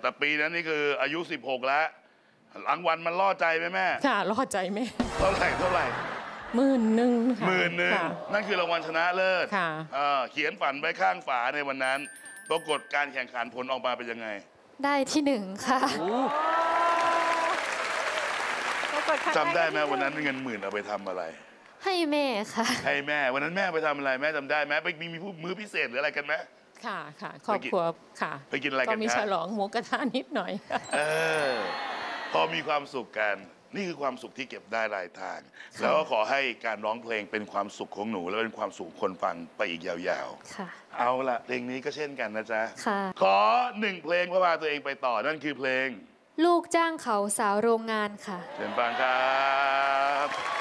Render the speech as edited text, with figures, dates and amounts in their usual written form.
แต่ปีนั้นนี่คืออายุ 16 แล้วรางวัลมันล่อใจไหมแม่ค่ะล่อใจแม่เท่าไหร่ 10,000ค่ะ 10,000นั่นคือรางวัลชนะเลิศค่ะเขียนฝันไว้ข้างฝาในวันนั้นปรากฏการแข่งขันผลออกมาเป็นยังไงได้ที่1ค่ะจำได้ไหมวันนั้นเงิน10,000เอาไปทำอะไรให้แม่ค่ะให้แม่วันนั้นแม่ไปทำอะไรแม่จำได้ไหมไปมีมื้อพิเศษหรืออะไรกันไหมค่ะครอบครัวค่ะไปกินอะไรกันก็มีฉลองหมูกระทะนิดหน่อยพอมีความสุขกันนี่คือความสุขที่เก็บได้รายทางแล้วก็ขอให้การร้องเพลงเป็นความสุขของหนูและเป็นความสุขคนฟังไปอีกยาวๆเอาล่ะเพลงนี้ก็เช่นกันนะจ๊ะขอ1 เพลงเพื่อพาตัวเองไปต่อนั่นคือเพลงลูกจ้างเขาสาวโรงงานค่ะเชิญฟังครับ